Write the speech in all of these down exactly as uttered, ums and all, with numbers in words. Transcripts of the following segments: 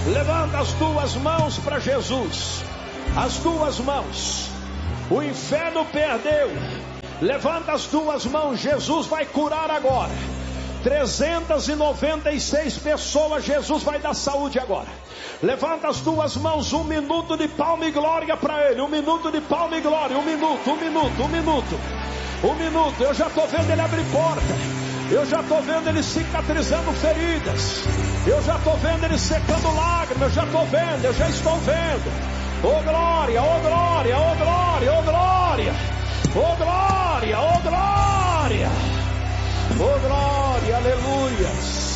Levanta as tuas mãos para Jesus. As tuas mãos. O inferno perdeu. Levanta as tuas mãos. Jesus vai curar agora. trezentas e noventa e seis pessoas. Jesus vai dar saúde agora. Levanta as tuas mãos. Um minuto de palma e glória para Ele. Um minuto de palma e glória. Um minuto, um minuto, um minuto. Um minuto. Eu já estou vendo Ele abrir porta. Eu já estou vendo Ele cicatrizando feridas. Eu já estou vendo Ele secando lágrimas. Eu já estou vendo, eu já estou vendo. Oh glória, oh glória, oh glória, oh glória. Oh glória, oh glória. Oh glória, aleluia.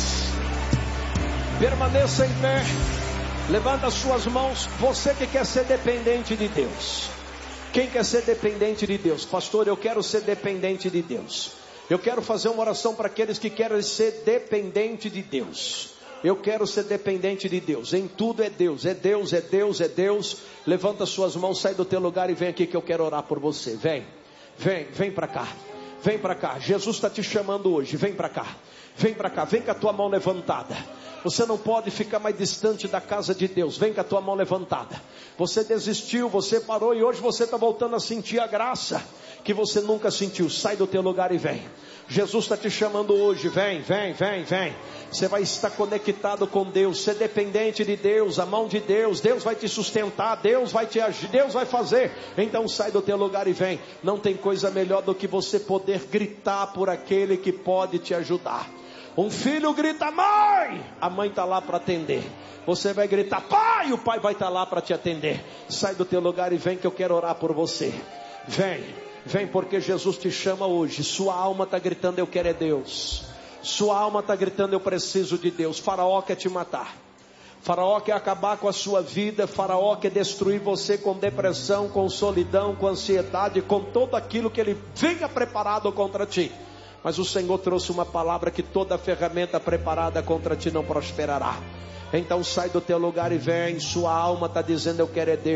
Permaneça em pé. Levanta as suas mãos. Você que quer ser dependente de Deus. Quem quer ser dependente de Deus? Pastor, eu quero ser dependente de Deus. Eu quero fazer uma oração para aqueles que querem ser dependente de Deus. Eu quero ser dependente de Deus. Em tudo é Deus, é Deus, é Deus, é Deus. Levanta suas mãos, sai do teu lugar e vem aqui que eu quero orar por você. Vem, vem, vem para cá. Vem para cá. Jesus está te chamando hoje. Vem para cá. Vem para cá. Vem com a tua mão levantada. Você não pode ficar mais distante da casa de Deus. Vem com a tua mão levantada. Você desistiu, você parou e hoje você está voltando a sentir a graça que você nunca sentiu. Sai do teu lugar e vem. Jesus está te chamando hoje. Vem, vem, vem, vem. Você vai estar conectado com Deus. Ser dependente de Deus, a mão de Deus. Deus vai te sustentar, Deus vai te agir, Deus vai fazer. Então sai do teu lugar e vem. Não tem coisa melhor do que você poder gritar por aquele que pode te ajudar. Um filho grita mãe, a mãe está lá para atender. Você vai gritar pai, o pai vai estar lá para te atender. Sai do teu lugar e vem que eu quero orar por você. Vem, vem porque Jesus te chama hoje. Sua alma está gritando eu quero é Deus. Sua alma está gritando eu preciso de Deus. Faraó quer te matar. Faraó quer acabar com a sua vida. Faraó quer destruir você com depressão, com solidão, com ansiedade, com tudo aquilo que ele vinha preparado contra ti. Mas o Senhor trouxe uma palavra que toda ferramenta preparada contra ti não prosperará. Então sai do teu lugar e vem. Sua alma está dizendo eu quero é Deus.